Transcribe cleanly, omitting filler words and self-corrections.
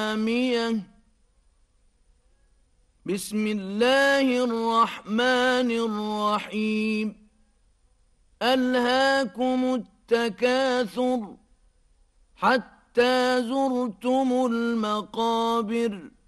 حامية بسم الله الرحمن الرحيم ألهاكم التكاثر حتى زرتم المقابر